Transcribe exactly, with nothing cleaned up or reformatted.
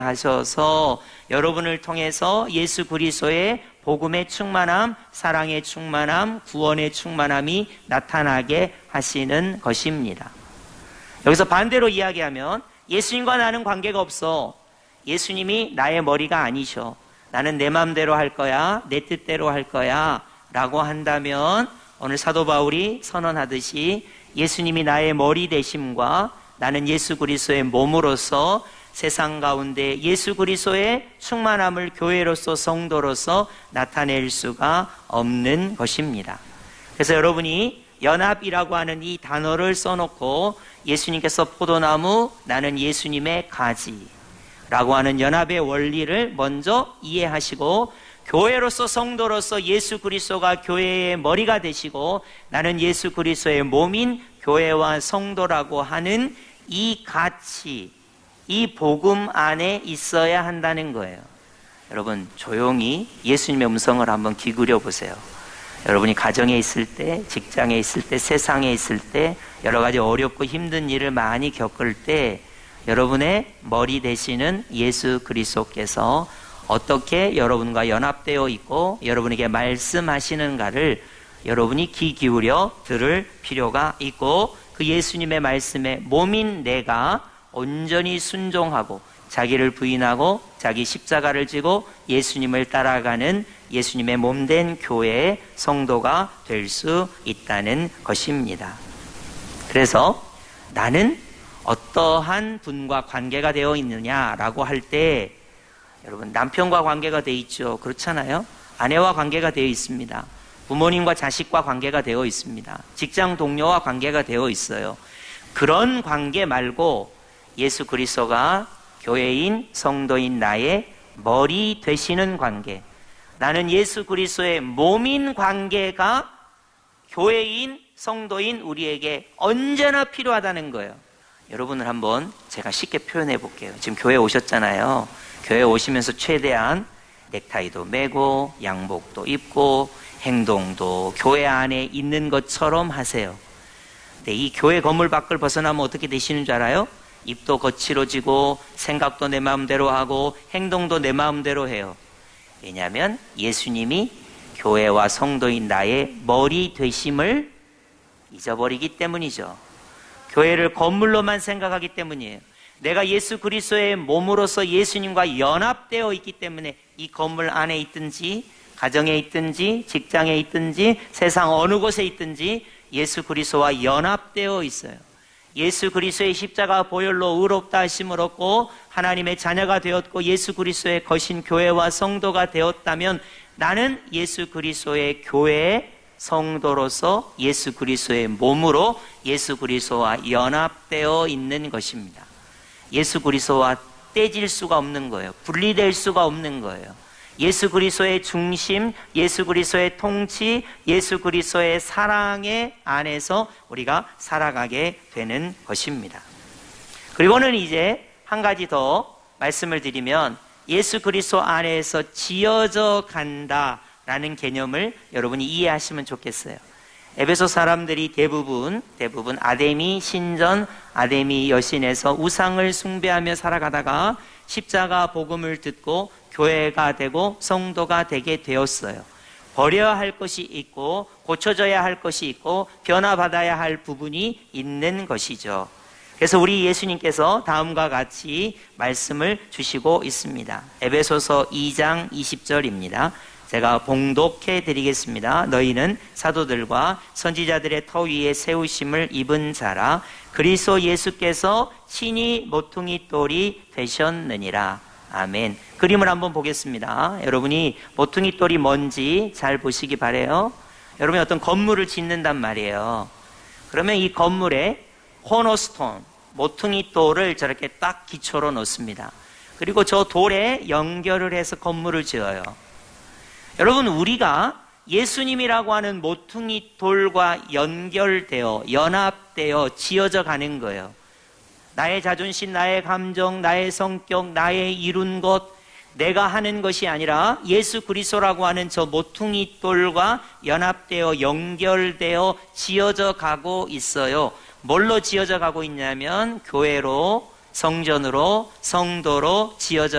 하셔서 여러분을 통해서 예수 그리스도의 복음의 충만함, 사랑의 충만함, 구원의 충만함이 나타나게 하시는 것입니다. 여기서 반대로 이야기하면 예수님과 나는 관계가 없어. 예수님이 나의 머리가 아니셔. 나는 내 마음대로 할 거야, 내 뜻대로 할 거야 라고 한다면 오늘 사도 바울이 선언하듯이 예수님이 나의 머리 되심과 나는 예수 그리스도의 몸으로서 세상 가운데 예수 그리스도의 충만함을 교회로서 성도로서 나타낼 수가 없는 것입니다. 그래서 여러분이 연합이라고 하는 이 단어를 써놓고 예수님께서 포도나무, 나는 예수님의 가지라고 하는 연합의 원리를 먼저 이해하시고 교회로서 성도로서 예수 그리스도가 교회의 머리가 되시고 나는 예수 그리스도의 몸인 교회와 성도라고 하는 이 가치, 이 복음 안에 있어야 한다는 거예요. 여러분 조용히 예수님의 음성을 한번 기울여 보세요. 여러분이 가정에 있을 때, 직장에 있을 때, 세상에 있을 때 여러 가지 어렵고 힘든 일을 많이 겪을 때 여러분의 머리 되시는 예수 그리스도께서 어떻게 여러분과 연합되어 있고 여러분에게 말씀하시는가를 여러분이 귀 기울여 들을 필요가 있고 그 예수님의 말씀에 몸인 내가 온전히 순종하고 자기를 부인하고 자기 십자가를 지고 예수님을 따라가는 예수님의 몸된 교회의 성도가 될 수 있다는 것입니다. 그래서 나는 어떠한 분과 관계가 되어 있느냐라고 할 때 여러분 남편과 관계가 되어 있죠. 그렇잖아요. 아내와 관계가 되어 있습니다. 부모님과 자식과 관계가 되어 있습니다. 직장 동료와 관계가 되어 있어요. 그런 관계 말고 예수 그리스도가 교회인 성도인 나의 머리 되시는 관계, 나는 예수 그리스도의 몸인 관계가 교회인 성도인 우리에게 언제나 필요하다는 거예요. 여러분을 한번 제가 쉽게 표현해 볼게요. 지금 교회 오셨잖아요. 교회 오시면서 최대한 넥타이도 매고 양복도 입고 행동도 교회 안에 있는 것처럼 하세요. 근데 이 교회 건물 밖을 벗어나면 어떻게 되시는 줄 알아요? 입도 거칠어지고 생각도 내 마음대로 하고 행동도 내 마음대로 해요. 왜냐하면 예수님이 교회와 성도인 나의 머리 되심을 잊어버리기 때문이죠. 교회를 건물로만 생각하기 때문이에요. 내가 예수 그리스도의 몸으로서 예수님과 연합되어 있기 때문에 이 건물 안에 있든지 가정에 있든지 직장에 있든지 세상 어느 곳에 있든지 예수 그리스도와 연합되어 있어요. 예수 그리스도의 십자가 보혈로 의롭다 하심을 얻고 하나님의 자녀가 되었고 예수 그리스도의 거신 교회와 성도가 되었다면 나는 예수 그리스도의 교회의 성도로서 예수 그리스도의 몸으로 예수 그리스도와 연합되어 있는 것입니다. 예수 그리스도와 떼질 수가 없는 거예요. 분리될 수가 없는 거예요. 예수 그리스도의 중심, 예수 그리스도의 통치, 예수 그리스도의 사랑의 안에서 우리가 살아가게 되는 것입니다. 그리고는 이제 한 가지 더 말씀을 드리면 예수 그리스도 안에서 지어져 간다라는 개념을 여러분이 이해하시면 좋겠어요. 에베소 사람들이 대부분 대부분 아데미 신전, 아데미 여신에서 우상을 숭배하며 살아가다가 십자가 복음을 듣고 교회가 되고 성도가 되게 되었어요. 버려야 할 것이 있고 고쳐져야 할 것이 있고 변화받아야 할 부분이 있는 것이죠. 그래서 우리 예수님께서 다음과 같이 말씀을 주시고 있습니다. 에베소서 이 장 이십 절입니다. 제가 봉독해 드리겠습니다. 너희는 사도들과 선지자들의 터 위에 세우심을 입은 자라 그리스도 예수께서 친히 모퉁이 돌이 되셨느니라. 아멘. 그림을 한번 보겠습니다. 여러분이 모퉁이 돌이 뭔지 잘 보시기 바라요. 여러분이 어떤 건물을 짓는단 말이에요. 그러면 이 건물에 코너스톤, 모퉁이 돌을 저렇게 딱 기초로 놓습니다. 그리고 저 돌에 연결을 해서 건물을 지어요. 여러분 우리가 예수님이라고 하는 모퉁이 돌과 연결되어 연합되어 지어져 가는 거예요. 나의 자존심, 나의 감정, 나의 성격, 나의 이룬 것, 내가 하는 것이 아니라 예수 그리스도라고 하는 저 모퉁이 돌과 연합되어 연결되어 지어져 가고 있어요. 뭘로 지어져 가고 있냐면 교회로 성전으로 성도로 지어져